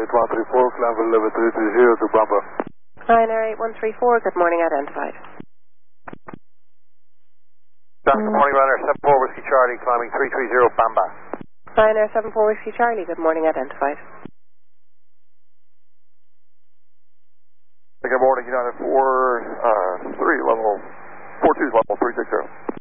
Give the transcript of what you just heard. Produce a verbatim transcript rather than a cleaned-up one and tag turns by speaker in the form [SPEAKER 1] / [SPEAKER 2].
[SPEAKER 1] eight one three four, climb level three three zero to Bamba.
[SPEAKER 2] Ryanair eight one three four, good morning, identified.
[SPEAKER 3] John, good morning, Ryanair seven four Whiskey Charlie, climbing three three zero Bamba.
[SPEAKER 2] Ryanair seven four Whiskey Charlie, good morning, identified.
[SPEAKER 3] Good morning, United four three, level four two, level three six zero.